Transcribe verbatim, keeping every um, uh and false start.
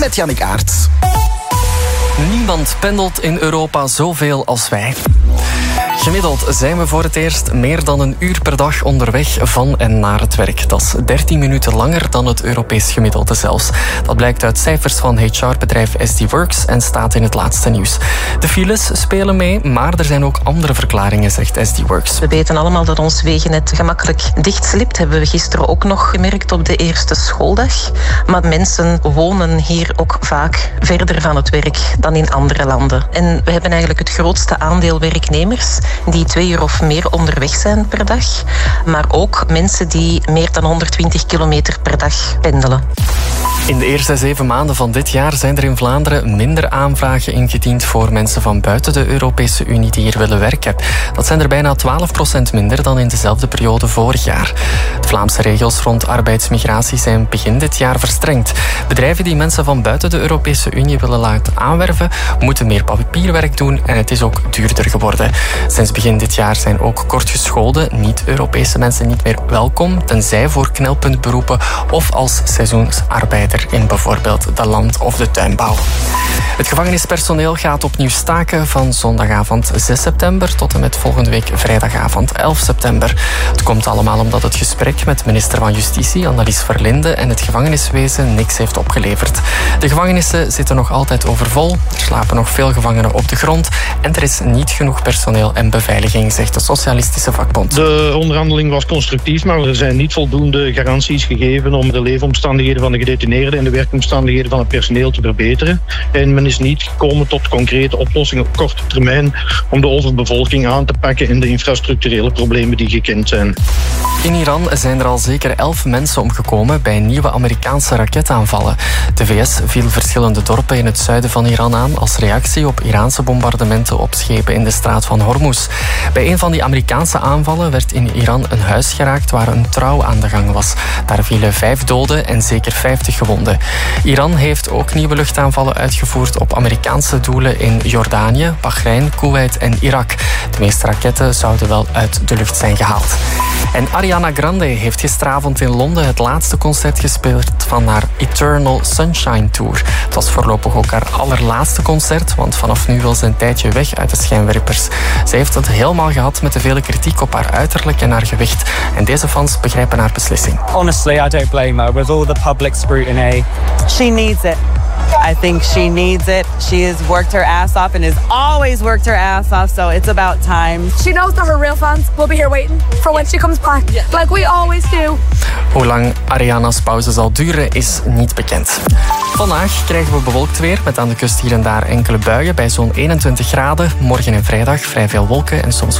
met Jannik Aerts. Niemand pendelt in Europa zoveel als wij. Gemiddeld zijn we voor het eerst meer dan een uur per dag onderweg van en naar het werk. Dat is dertien minuten langer dan het Europees gemiddelde zelfs. Dat blijkt uit cijfers van H R-bedrijf S D Works en staat in het laatste nieuws. De files spelen mee, maar er zijn ook andere verklaringen, zegt S D Works. We weten allemaal dat ons wegennet gemakkelijk dichtslipt. Hebben we gisteren ook nog gemerkt op de eerste schooldag. Maar mensen wonen hier ook vaak verder van het werk dan in andere landen. En we hebben eigenlijk het grootste aandeel werknemers die twee uur of meer onderweg zijn per dag. Maar ook mensen die meer dan honderdtwintig kilometer per dag pendelen. In de eerste zeven maanden van dit jaar zijn er in Vlaanderen minder aanvragen ingediend voor mensen van buiten de Europese Unie die hier willen werken. Dat zijn er bijna twaalf procent minder dan in dezelfde periode vorig jaar. De Vlaamse regels rond arbeidsmigratie zijn begin dit jaar verstrengd. Bedrijven die mensen van buiten de Europese Unie willen laten aanwerven, moeten meer papierwerk doen en het is ook duurder geworden. Sinds begin dit jaar zijn ook kortgeschoolde, niet-Europese mensen niet meer welkom, tenzij voor knelpuntberoepen of als seizoensarbeider in bijvoorbeeld de land- of de tuinbouw. Het gevangenispersoneel gaat opnieuw staken van zondagavond zes september tot en met volgende week vrijdagavond elf september. Het komt allemaal omdat het gesprek met minister van Justitie, Annelies Verlinde, en het gevangeniswezen niks heeft opgeleverd. De gevangenissen zitten nog altijd overvol, er slapen nog veel gevangenen op de grond en er is niet genoeg personeel en beveiliging, zegt de Socialistische Vakbond. De onderhandeling was constructief, maar er zijn niet voldoende garanties gegeven om de leefomstandigheden van de gedetineerden en de werkomstandigheden van het personeel te verbeteren. En men is niet gekomen tot concrete oplossingen op korte termijn om de overbevolking aan te pakken en de infrastructurele problemen die gekend zijn. In Iran zijn er al zeker elf mensen omgekomen bij nieuwe Amerikaanse raketaanvallen. De V S viel verschillende dorpen in het zuiden van Iran aan als reactie op Iraanse bombardementen op schepen in de straat van Hormuz. Bij een van die Amerikaanse aanvallen werd in Iran een huis geraakt waar een trouw aan de gang was. Daar vielen vijf doden en zeker vijftig gewonden. Iran heeft ook nieuwe luchtaanvallen uitgevoerd op Amerikaanse doelen in Jordanië, Bahrein, Kuwait en Irak. De meeste raketten zouden wel uit de lucht zijn gehaald. En Ariana Grande heeft gisteravond in Londen het laatste concert gespeeld van haar Eternal Sunshine Tour. Het was voorlopig ook haar allerlaatste concert, want vanaf nu wil ze een tijdje weg uit de schijnwerpers. Ze heeft het helemaal gehad met de vele kritiek op haar uiterlijk en haar gewicht. En deze fans begrijpen haar beslissing. Honestly, I don't blame her with all the public scrutiny. She needs it. I think she needs it. She has worked her ass off and has always worked her ass off, so it's about time. She knows that her real fans will be here waiting for when she comes back, like we always do. Hoe lang Ariana's pauze zal duren is niet bekend. Vandaag krijgen we bewolkt weer met aan de kust hier en daar enkele buien bij zo'n eenentwintig graden. Morgen en vrijdag vrij veel wolken en soms